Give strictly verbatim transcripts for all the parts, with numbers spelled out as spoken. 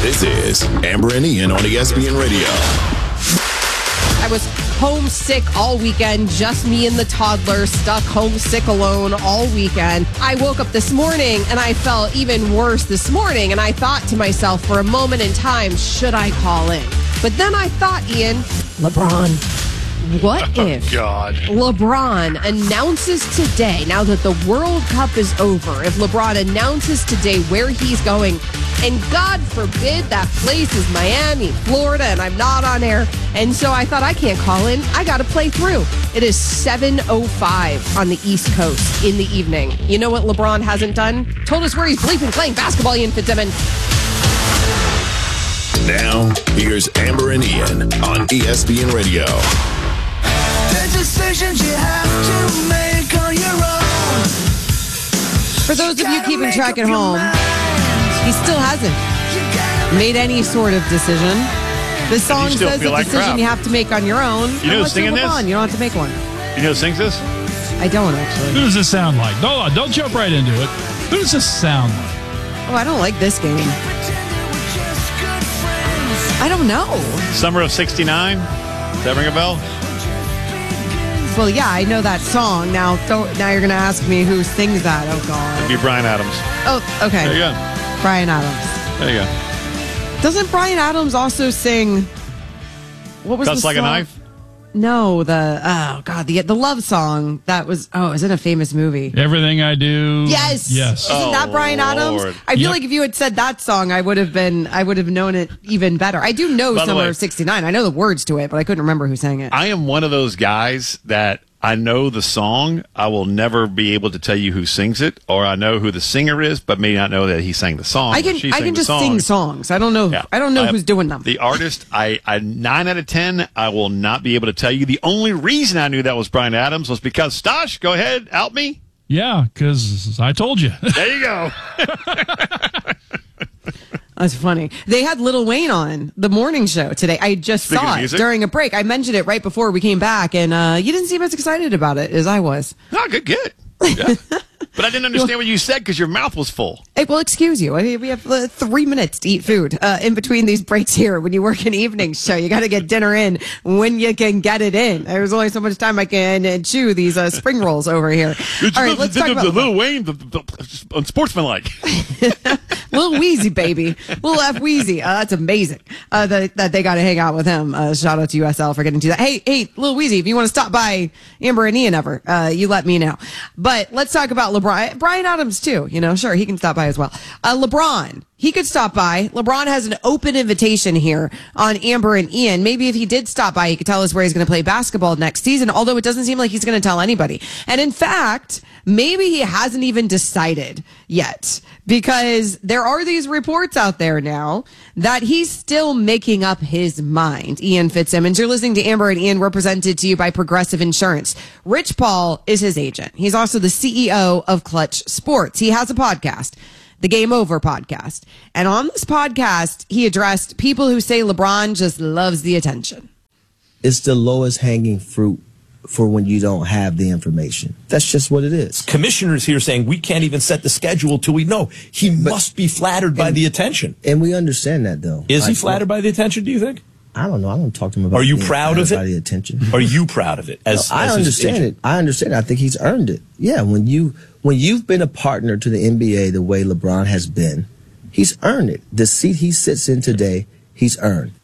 This is Amber and Ian on E S P N Radio. I was homesick all weekend, just me and the toddler, stuck homesick alone all weekend. I woke up this morning and I felt even worse this morning, and I thought to myself for a moment in time, should I call in? But then I thought, Ian, LeBron. What if God. LeBron announces today, now that the World Cup is over, if LeBron announces today where he's going, and God forbid that place is Miami, Florida, and I'm not on air, and so I thought I can't call in, I got to play through. It is seven oh five on the East Coast in the evening. You know what LeBron hasn't done? Told us where he's bleeping playing basketball, Ian Fitzsimmons. Now, here's Amber and Ian on E S P N Radio. Decisions you have to make on your own. For those of you keeping track at home, he still hasn't made any sort of decision. The song says a like decision crap. you have to make on your own. You know who's singing this? On. You don't have to make one. You know who sings this? I don't, actually. Who does this sound like? No, don't jump right into it. Who does this sound like? Oh, I don't like this game. I don't know. Summer of sixty-nine? Does that ring a bell? Well, yeah, I know that song. Now, don't, now you're going to ask me who sings that. Oh, God. It'd be Bryan Adams. Oh, okay. There you go. Bryan Adams. There you go. Doesn't Bryan Adams also sing... What was Cuts the Like song? a Knife? No, the... Oh, God. The the love song that was... Oh, it was in a famous movie. Everything I do. Yes. Yes. Isn't that Oh, Bryan Adams? Lord. I feel Yep. like if you had said that song, I would have been, I would have known it even better. I do know By the Summer way- of sixty-nine. I know the words to it, but I couldn't remember who sang it. I am one of those guys that I know the song. I will never be able to tell you who sings it, or I know who the singer is, but may not know that he sang the song. I or can, she I sang can the just song. sing songs. I don't know. Yeah. I don't know I have- who's doing them. The artist, I, I nine out of ten, I will not be able to tell you. The only reason I knew that was Bryan Adams was because Stosh, go ahead, out me. Yeah, because I told you. There you go. That's funny. They had Lil Wayne on the morning show today. I just Speaking saw of it music? during a break. I mentioned it right before we came back, and uh, you didn't seem as excited about it as I was. No, good, good. Yeah. But I didn't understand what you said because your mouth was full. Hey, well, excuse you. I mean, we have uh, three minutes to eat food uh, in between these breaks here. When you work an evening show, you got to get dinner in when you can get it in. There's only so much time I can uh, chew these uh, spring rolls over here. All right, let's talk the, about the Lil Wayne, the, the, the, unsportsmanlike. Lil Wheezy, baby. Lil F Wheezy. Uh, that's amazing uh, that, that they got to hang out with him. Uh, shout out to U S L for getting to that. Hey, hey, Lil Wheezy, if you want to stop by Amber and Ian ever, uh, you let me know. But let's talk about LeBron. Bryan Adams, too. You know, sure, he can stop by as well. Uh, LeBron, he could stop by. LeBron has an open invitation here on Amber and Ian. Maybe if he did stop by, he could tell us where he's going to play basketball next season, although it doesn't seem like he's going to tell anybody. And in fact, maybe he hasn't even decided yet, because there are these reports out there now that he's still making up his mind. Ian Fitzsimmons, you're listening to Amber and Ian, represented to you by Progressive Insurance. Rich Paul is his agent. He's also the C E O of Clutch Sports. He has a podcast, the Game Over podcast. And on this podcast, he addressed people who say LeBron just loves the attention. It's the lowest hanging fruit for when you don't have the information. That's just what it is. Commissioners here saying we can't even set the schedule till we know. He must be flattered by and- the attention. And we understand that, though. Is he I- flattered by the attention, do you think? I don't know. I don't talk to him about Are you being proud flattered of it? by the attention. Are you proud of it? As, No, I as his understand agent? it. I understand it. I think he's earned it. Yeah, when you when you've been a partner to the N B A the way LeBron has been, he's earned it. The seat he sits in today, he's earned.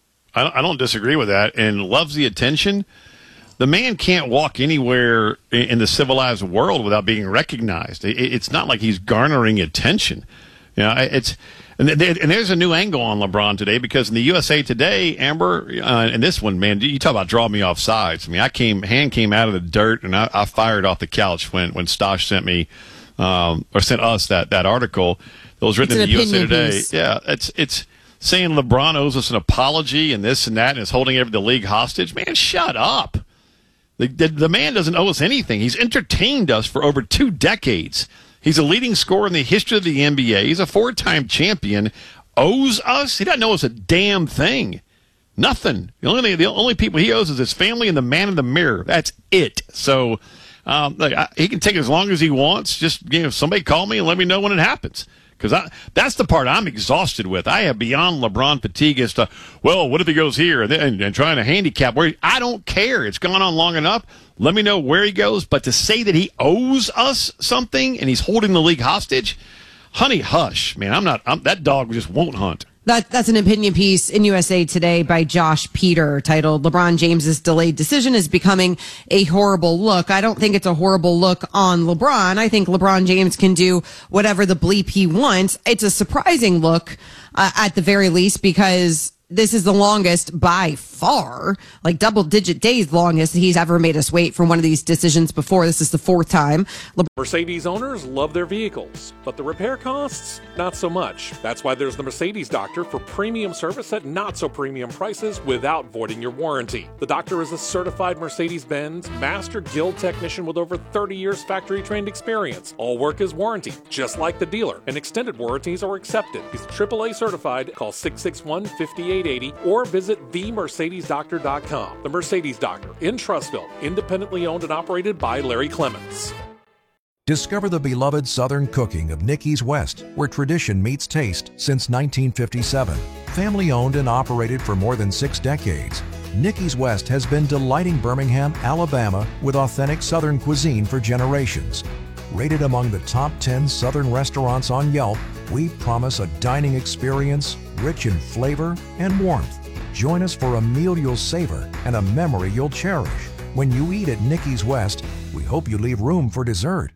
I don't, I don't disagree with that, and loves the attention. The man can't walk anywhere in, in the civilized world without being recognized. It, it's not like he's garnering attention. You know, it's and, th- and there's a new angle on LeBron today, because in the U S A Today, Amber, uh, and this one, man, you talk about draw me off sides. I mean, I came hand came out of the dirt, and I, I fired off the couch when when Stosh sent me um, or sent us that that article that was written It's in the an U S A opinion Today. piece. Yeah, it's it's. saying LeBron owes us an apology and this and that and is holding every, the league hostage. Man, shut up. The, the, the man doesn't owe us anything. He's entertained us for over two decades. He's a leading scorer in the history of the N B A. He's a four-time champion. Owes us? He doesn't owe us a damn thing. Nothing. The only the only people he owes is his family and the man in the mirror. That's it. So um, like, I, he can take it as long as he wants. Just, you know, somebody call me and let me know when it happens. Because I that's the part I'm exhausted with. I have beyond LeBron fatigue as to, well, what if he goes here and, and, and trying to handicap where he, I don't care. It's gone on long enough. Let me know where he goes. But to say that he owes us something and he's holding the league hostage, honey, hush, man. I'm not. I'm, that dog just won't hunt. That, that's an opinion piece in U S A Today by Josh Peter titled LeBron James's delayed decision is becoming a horrible look. I don't think it's a horrible look on LeBron. I think LeBron James can do whatever the bleep he wants. It's a surprising look uh, at the very least because this is the longest by far, like double digit days longest he's ever made us wait for one of these decisions before. This is the fourth time. Le- Mercedes owners love their vehicles, but the repair costs, not so much. That's why there's the Mercedes Doctor for premium service at not so premium prices without voiding your warranty. The Doctor is a certified Mercedes-Benz Master Guild technician with over thirty years factory trained experience. All work is warranty, just like the dealer, and extended warranties are accepted. He's triple A certified. Call six six one, five eight eight zero or visit the mercedes doctor dot com. The Mercedes Doctor in Trussville, independently owned and operated by Larry Clements. Discover the beloved Southern cooking of Nicky's West, where tradition meets taste since nineteen fifty-seven. Family owned and operated for more than six decades, Nicky's West has been delighting Birmingham, Alabama with authentic Southern cuisine for generations. Rated among the top ten Southern restaurants on Yelp, we promise a dining experience rich in flavor and warmth. Join us for a meal you'll savor and a memory you'll cherish. When you eat at Nicky's West, we hope you leave room for dessert.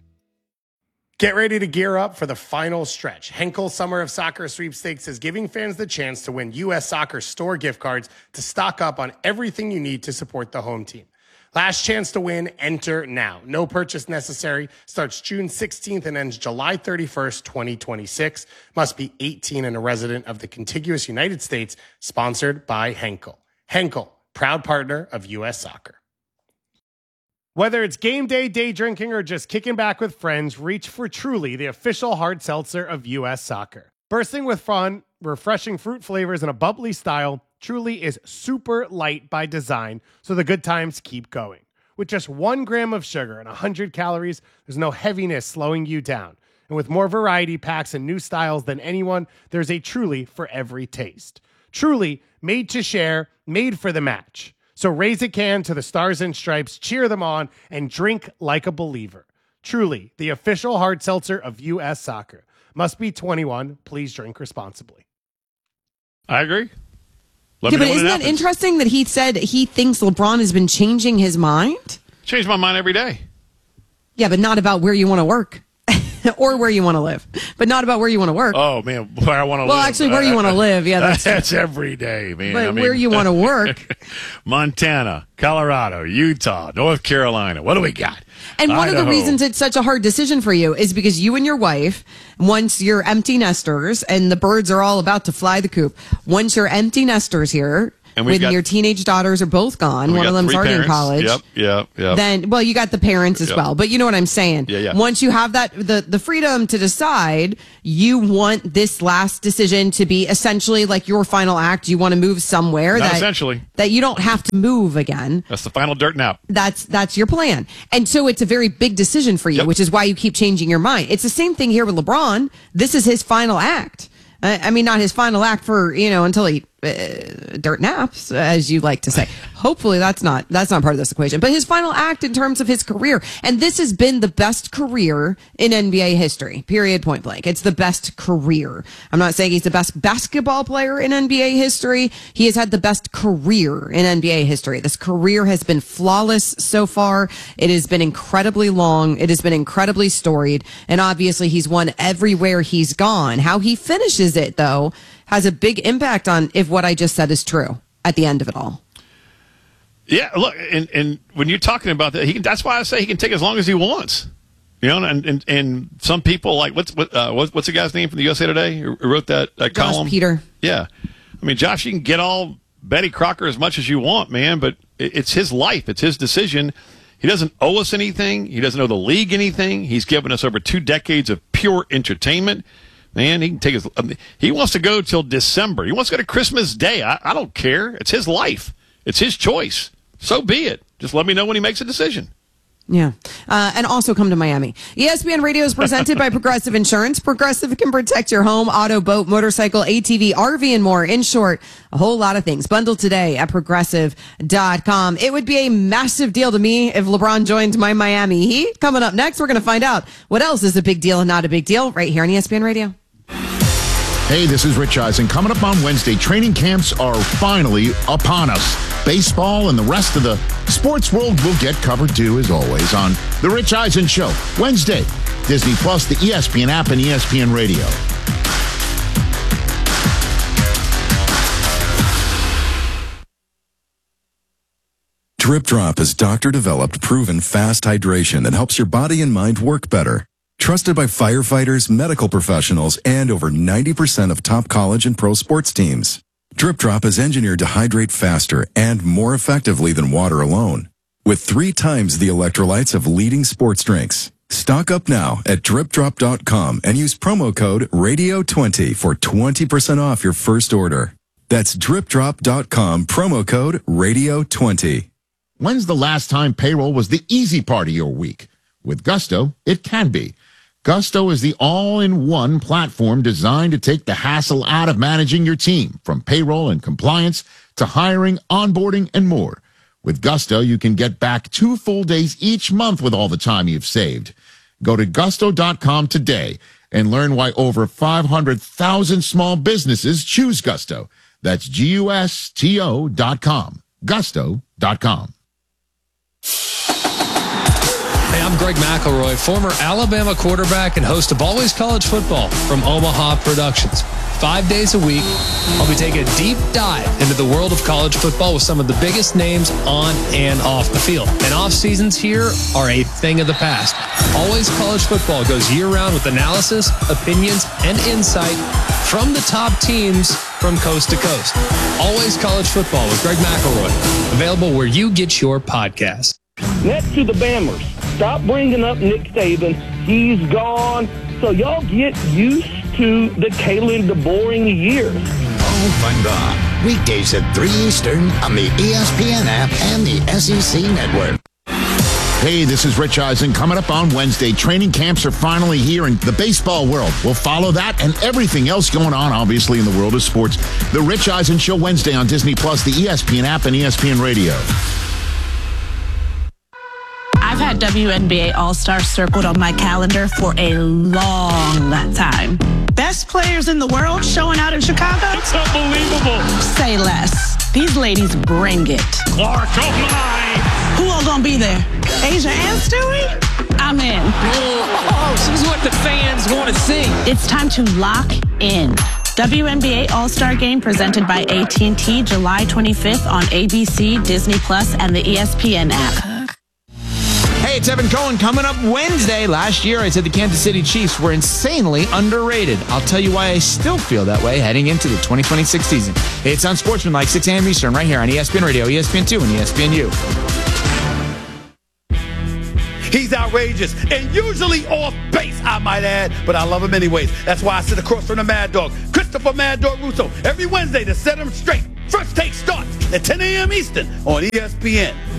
Get ready to gear up for the final stretch. Henkel Summer of Soccer Sweepstakes is giving fans the chance to win U S Soccer store gift cards to stock up on everything you need to support the home team. Last chance to win, enter now. No purchase necessary. Starts June sixteenth and ends July thirty-first, twenty twenty-six. Must be eighteen and a resident of the contiguous United States. Sponsored by Henkel. Henkel, proud partner of U S Soccer. Whether it's game day, day drinking, or just kicking back with friends, reach for Truly, the official hard seltzer of U S Soccer. Bursting with fun, refreshing fruit flavors, and a bubbly style, Truly is super light by design, so the good times keep going. With just one gram of sugar and one hundred calories, there's no heaviness slowing you down. And with more variety packs and new styles than anyone, there's a Truly for every taste. Truly, made to share, made for the match. So raise a can to the Stars and Stripes, cheer them on, and drink like a believer. Truly, the official hard seltzer of U S Soccer. Must be twenty-one. Please drink responsibly. I agree. Let yeah, me but know isn't when it that interesting that he said he thinks LeBron has been changing his mind? Change my mind every day. Yeah, but not about where you want to work. Or where you want to live, but not about where you want to work. Oh, man, where I want to well, live. Well, actually, where you want to live, yeah. That's, that's every day, man. But I mean, where you want to work. Montana, Colorado, Utah, North Carolina. What do we got? And one Idaho. of the reasons it's such a hard decision for you is because you and your wife, once you're empty nesters and the birds are all about to fly the coop, once you're empty nesters here, and when got, your teenage daughters are both gone, one of them's already parents. in college. Yep, yep, yep. Then, well, you got the parents as yep. well. But you know what I'm saying? Yeah, yeah. Once you have that, the, the freedom to decide, you want this last decision to be essentially like your final act. You want to move somewhere Not that essentially that you don't have to move again. That's the final dirt nap. That's that's your plan. And so it's a very big decision for you, yep. which is why you keep changing your mind. It's the same thing here with LeBron. This is his final act. I mean, not his final act for, you know, until he uh, dirt naps, as you like to say. Hopefully that's not, that's not part of this equation, but his final act in terms of his career. And this has been the best career in N B A history, period, point blank. It's the best career. I'm not saying he's the best basketball player in N B A history. He has had the best career in N B A history. This career has been flawless so far. It has been incredibly long. It has been incredibly storied. And obviously he's won everywhere he's gone. How he finishes it, though, has a big impact on if what I just said is true at the end of it all. Yeah, look, and, and when you're talking about that, he can, that's why I say he can take as long as he wants. You know, and and, and some people like what's what, uh, what's what's the guy's name from the U S A Today who wrote that, that Josh column? Peter. Yeah, I mean, Josh, you can get all Betty Crocker as much as you want, man, but it, it's his life, it's his decision. He doesn't owe us anything. He doesn't owe the league anything. He's given us over two decades of pure entertainment. Man, he can take his. I mean, he wants to go till December. He wants to go to Christmas Day. I, I don't care. It's his life. It's his choice. So be it. Just let me know when he makes a decision. Yeah. Uh, and also come to Miami. E S P N Radio is presented by Progressive Insurance. Progressive can protect your home, auto, boat, motorcycle, A T V, R V, and more. In short, a whole lot of things. Bundle today at progressive dot com. It would be a massive deal to me if LeBron joined my Miami Heat. Coming up next, we're going to find out what else is a big deal and not a big deal right here on E S P N Radio. Hey, this is Rich Eisen. Coming up on Wednesday, training camps are finally upon us. Baseball and the rest of the sports world will get covered too, as always, on The Rich Eisen Show. Wednesday, Disney Plus, the E S P N app, and E S P N Radio. Drip Drop is doctor-developed, proven fast hydration that helps your body and mind work better. Trusted by firefighters, medical professionals, and over ninety percent of top college and pro sports teams. Drip Drop is engineered to hydrate faster and more effectively than water alone, with three times the electrolytes of leading sports drinks. Stock up now at drip drop dot com and use promo code radio twenty for twenty percent off your first order. That's drip drop dot com, promo code radio twenty. When's the last time payroll was the easy part of your week? With Gusto, it can be. Gusto is the all-in-one platform designed to take the hassle out of managing your team, from payroll and compliance to hiring, onboarding, and more. With Gusto, you can get back two full days each month with all the time you've saved. Go to gusto dot com today and learn why over five hundred thousand small businesses choose Gusto. That's G U S T O dot com. gusto dot com. Hey, I'm Greg McElroy, former Alabama quarterback and host of Always College Football from Omaha Productions. Five days a week, I'll be taking a deep dive into the world of college football with some of the biggest names on and off the field. And off seasons here are a thing of the past. Always College Football goes year-round with analysis, opinions, and insight from the top teams from coast to coast. Always College Football with Greg McElroy. Available where you get your podcast. Next to the Bammers. Stop bringing up Nick Saban. He's gone. So y'all get used to the Kalen DeBoring years. Oh, fun God. Weekdays at three Eastern on the E S P N app and the S E C Network. Hey, this is Rich Eisen. Coming up on Wednesday, training camps are finally here in the baseball world. We'll follow that and everything else going on, obviously, in the world of sports. The Rich Eisen Show Wednesday on Disney Plus, the E S P N app, and E S P N Radio. I've had W N B A All-Star circled on my calendar for a long time. Best players in the world showing out in Chicago? It's unbelievable. Say less. These ladies bring it. Clark, oh my. Who all gonna be there? Asia and Stewie? I'm in. Oh, this is what the fans want to see. It's time to lock in. W N B A All-Star Game presented by A T and T, July twenty-fifth on A B C, Disney Plus, and the E S P N app. Hey, it's Evan Cohen. Coming up Wednesday. Last year, I said the Kansas City Chiefs were insanely underrated. I'll tell you why I still feel that way heading into the twenty twenty-six season. It's Unsportsmanlike, six a.m. Eastern, right here on E S P N Radio, E S P N two, and E S P N U. He's outrageous and usually off base, I might add, but I love him anyways. That's why I sit across from the Mad Dog, Christopher Mad Dog Russo, every Wednesday to set him straight. First Take starts at ten a.m. Eastern on E S P N.